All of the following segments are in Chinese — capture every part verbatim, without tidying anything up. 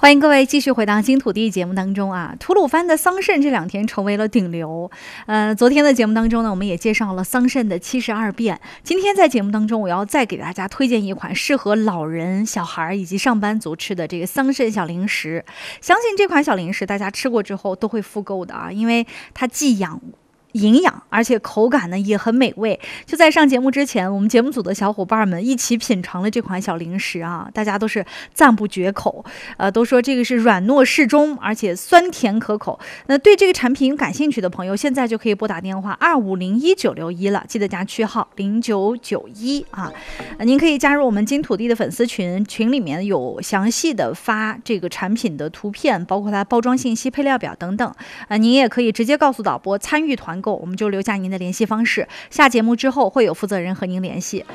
欢迎各位继续回到金土地节目当中啊。吐鲁番的桑葚这两天成为了顶流。呃，昨天的节目当中呢，我们也介绍了桑葚的七十二变。今天在节目当中，我要再给大家推荐一款适合老人、小孩以及上班族吃的这个桑葚小零食。相信这款小零食大家吃过之后都会复购的啊，因为它既养营养，而且口感呢也很美味。就在上节目之前，我们节目组的小伙伴们一起品尝了这款小零食啊，大家都是赞不绝口，呃，都说这个是软糯适中，而且酸甜可口。那对这个产品感兴趣的朋友，现在就可以拨打电话二五零一九六一了，记得加区号零九九一啊。呃，您可以加入我们金土地的粉丝群，群里面有详细的发这个产品的图片，包括它包装信息、配料表等等。呃，您也可以直接告诉导播参与团购。我们就留下您的联系方式，下节目之后会有负责人和您联系。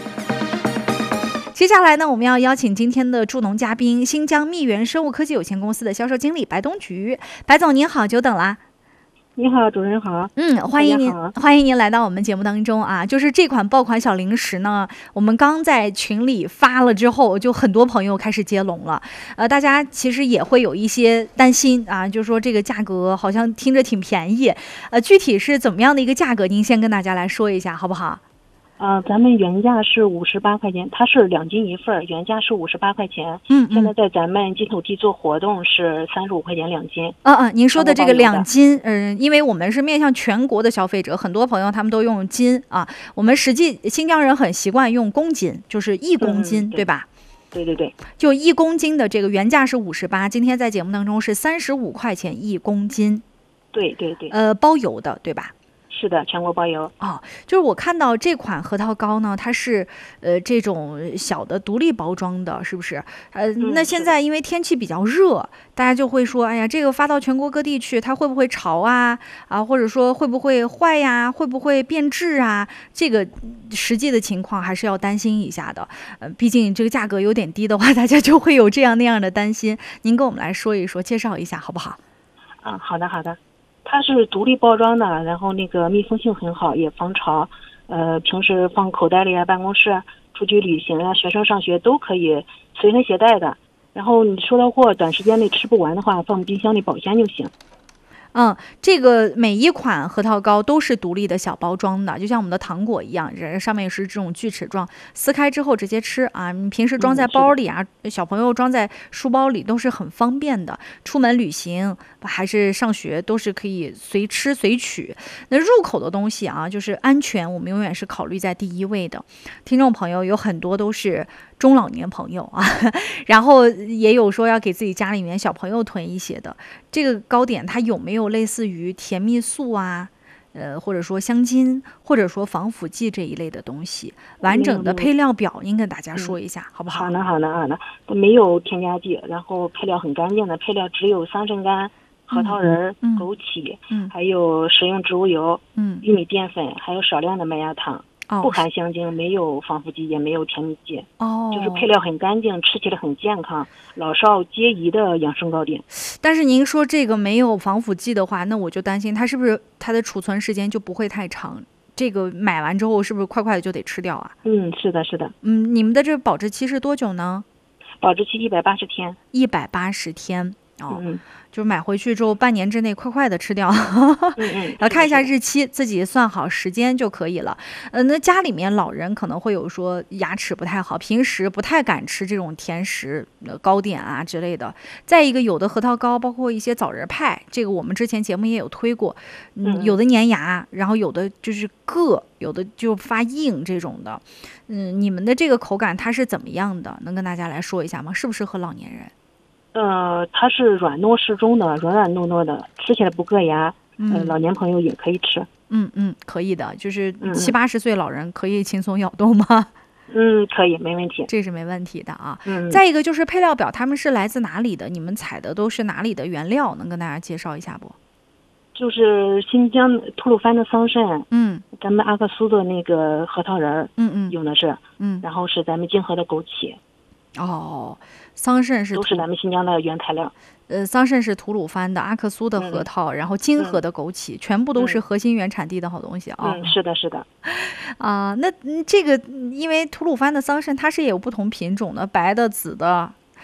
接下来呢，我们要邀请今天的助农嘉宾，新疆蜜源生物科技有限公司的销售经理白东菊。白总您好，久等啦。 你好，主任好。 嗯，欢迎您，欢迎您来到我们节目当中啊。就是这款爆款小零食呢，我们刚在群里发了之后，就很多朋友开始接龙了。呃，大家其实也会有一些担心啊，就是说这个价格好像听着挺便宜，呃，具体是怎么样的一个价格？您先跟大家来说一下，好不好？ 啊、呃，咱们原价是五十八块钱，它是两斤一份，原价是五十八块钱。 嗯， 现在在咱们金土地做活动是三十五块钱两斤。 嗯嗯，您说的这个两斤，嗯、呃，因为我们是面向全国的消费者，很多朋友他们都用斤啊，我们实际新疆人很习惯用公斤，就是一公斤， 嗯、对, 对吧？ 对对对， 就一公斤的这个原价是五十八，今天在节目当中是三十五块钱一公斤。 对对对， 呃，包邮的，对吧？ 是的，全国包邮。 哦，就是我看到这款核桃糕呢，它是呃这种小的独立包装的，是不是？呃， 嗯、 那现在因为天气比较热，大家就会说，哎呀，这个发到全国各地去，它会不会潮啊？啊，或者说会不会坏呀？会不会变质啊？这个实际的情况还是要担心一下的。呃，毕竟这个价格有点低的话，大家就会有这样那样的担心。您跟我们来说一说，介绍一下好不好？ 啊，好的好的。它是独立包装的，然后那个密封性很好，也防潮。呃，平时放口袋里啊，办公室、出去旅行啊，学生上学都可以随身携带的。然后你收到货，短时间内吃不完的话，放冰箱里保鲜就行。 嗯，这个每一款核桃糕都是独立的小包装的，就像我们的糖果一样，上面是这种锯齿状，撕开之后直接吃啊。你平时装在包里啊，嗯、小朋友装在书包里都是很方便的。出门旅行还是上学都是可以随吃随取。那入口的东西啊，就是安全，我们永远是考虑在第一位的。听众朋友有很多都是中老年朋友啊，然后也有说要给自己家里面小朋友囤一些的。这个糕点它有没有类似于甜蜜素啊，呃，或者说香精，或者说防腐剂这一类的东西？完整的配料表您跟大家说一下，嗯、好不好？ 好的，好的，好的，没有添加剂，然后配料很干净的，配料只有桑葚干、核桃仁、嗯、枸杞， 嗯， 还有食用植物油， 嗯， 玉米淀粉，还有少量的麦芽糖。 哦、 不含香精，没有防腐剂，也没有甜蜜剂， 哦， 就是配料很干净，吃起来很健康，老少皆宜的养生糕点。 但是您说这个没有防腐剂的话，那我就担心它是不是它的储存时间就不会太长？这个买完之后是不是快快的就得吃掉啊？ 嗯，是的，是的。 嗯，你们的这保质期是多久呢？ 保质期一百八十天。 一百八十天。哦， 嗯， 就是买回去之后半年之内快快的吃掉， 嗯嗯， 要看一下日期，自己算好时间就可以了。呃，那家里面老人可能会有说牙齿不太好，平时不太敢吃这种甜食、呃、糕点啊之类的。再一个，有的核桃糕，包括一些枣仁派，这个我们之前节目也有推过，嗯，有的粘牙，然后有的就是硌，有的就发硬这种的。嗯，你们的这个口感它是怎么样的？能跟大家来说一下吗？适不适合老年人？ 呃，它是软糯适中的，软软糯糯的，吃起来不硌牙。 嗯、 呃，老年朋友也可以吃。 嗯嗯，可以的，就是七八十岁老人可以轻松咬动吗？ 嗯，可以，没问题， 这是没问题的啊。 嗯， 再一个就是配料表，他们是来自哪里的？你们采的都是哪里的原料？能跟大家介绍一下不？ 就是新疆吐鲁番的桑葚， 嗯， 咱们阿克苏的那个核桃仁， 嗯嗯， 用的是， 嗯， 然后是咱们泾河的枸杞。 哦，桑葚是都是咱们新疆的原材料。 呃，桑葚是吐鲁番的，阿克苏的核桃， 嗯、 然后泾河的枸杞、嗯，全部都是核心原产地的好东西啊。 嗯，是的，是的。 啊，那这个因为吐鲁番的桑葚它是也有不同品种的，白的、紫的，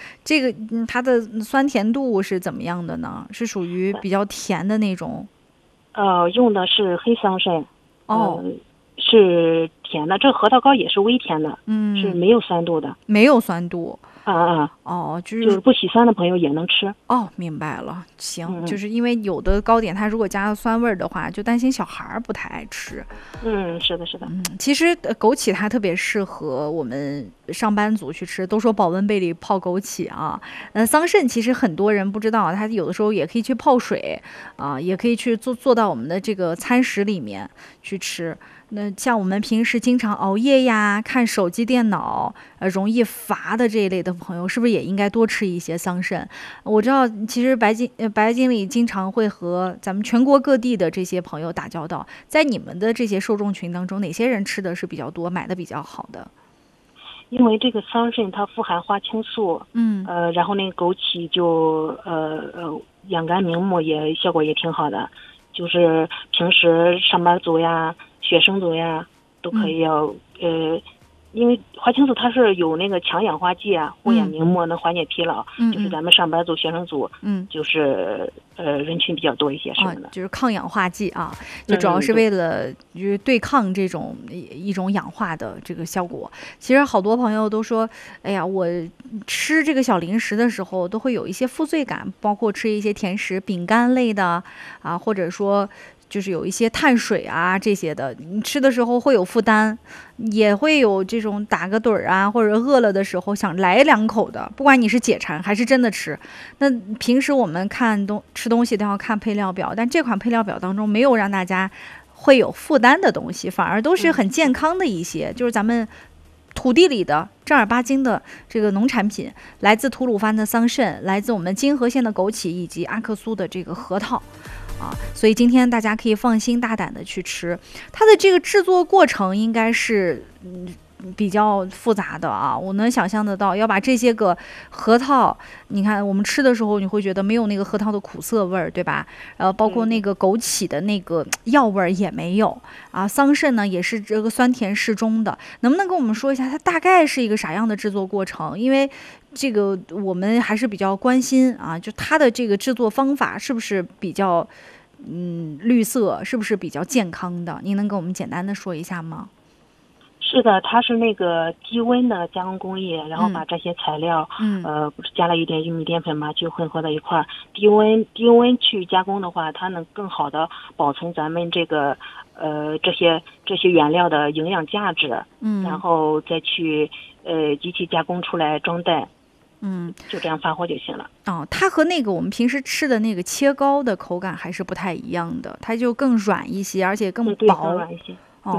这个嗯它的酸甜度是怎么样的呢？是属于比较甜的那种？ 呃，用的是黑桑葚。 哦。 呃是甜的，这核桃糕也是微甜的， 嗯， 是没有酸度的， 没有酸度。 啊啊， 哦，就是就是不喜酸的朋友也能吃。 哦，明白了。行， 嗯、 就是因为有的糕点它如果加了酸味儿的话，就担心小孩儿不太爱吃。 嗯，是的，是的。 嗯，其实枸杞它特别适合我们上班族去吃，都说保温杯里泡枸杞啊。呃，桑葚其实很多人不知道，它有的时候也可以去泡水啊，也可以去做做到我们的这个餐食里面去吃。那像我们平时经常熬夜呀、看手机、电脑，呃，容易乏的这一类的朋友，是不是也应该多吃一些桑葚？我知道，其实白经呃白经理经常会和咱们全国各地的这些朋友打交道，在你们的这些受众群当中，哪些人吃的是比较多，买的比较好的？ 因为这个桑葚它富含花青素， 嗯， 呃，然后那个枸杞就呃呃养肝明目也效果也挺好的，就是平时上班族呀、学生族呀都可以要、嗯、呃。因为花青素它是有那个强氧化剂啊，护眼明目，能缓解疲劳， 嗯、 就是咱们上班族、学生族， 嗯， 就是呃人群比较多一些，是的、 啊，就是抗氧化剂啊，就主要是为了就是对抗这种一种氧化的这个效果。其实好多朋友都说，哎呀，我吃这个小零食的时候都会有一些负罪感，包括吃一些甜食、饼干类的啊，或者说。就是有一些碳水啊这些的，你吃的时候会有负担，也会有这种打个盹儿啊，或者饿了的时候想来两口的。不管你是解馋还是真的吃，那平时我们看东吃东西都要看配料表，但这款配料表当中没有让大家会有负担的东西，反而都是很健康的一些，嗯、就是咱们土地里的正儿八经的这个农产品，来自吐鲁番的桑葚，来自我们金河县的枸杞，以及阿克苏的这个核桃。啊，所以今天大家可以放心大胆的去吃，它的这个制作过程应该是嗯比较复杂的啊，我能想象得到，要把这些个核桃，你看我们吃的时候，你会觉得没有那个核桃的苦涩味儿，对吧？呃，包括那个枸杞的那个药味儿也没有啊，桑葚呢也是这个酸甜适中的，能不能跟我们说一下它大概是一个啥样的制作过程？因为这个我们还是比较关心啊，就它的这个制作方法是不是比较嗯绿色，是不是比较健康的？您能跟我们简单的说一下吗？ 是的，它是那个低温的加工工艺，然后把这些材料， 嗯， 呃，不是加了一点玉米淀粉嘛，就混合在一块儿。低温低温去加工的话，它能更好的保存咱们这个呃这些这些原料的营养价值， 嗯， 然后再去呃机器加工出来装袋。 嗯， 就这样发货就行了。 哦，它和那个我们平时吃的那个切糕的口感还是不太一样的，它就更软一些，而且更薄。 对，更软一些。